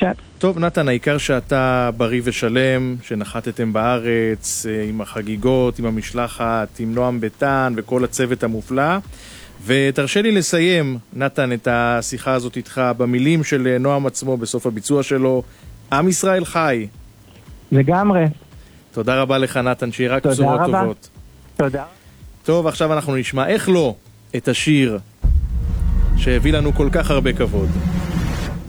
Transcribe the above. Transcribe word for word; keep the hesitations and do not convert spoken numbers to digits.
כן. טוב, נתן, העיקר שאתה בריא ושלם, שנחתתם בארץ, עם החגיגות, עם המשלחת, עם נועם ביטן וכל הצוות המופלא. ותרשה לי לסיים, נתן, את השיחה הזאת איתך במילים של נועם עצמו בסוף הביצוע שלו. עם ישראל חי. לגמרי. תודה רבה לך, נתן, שיהיה רק בשורות טובות. תודה. טוב, עכשיו אנחנו נשמע איך לא את השיר שהביא לנו כל כך הרבה כבוד.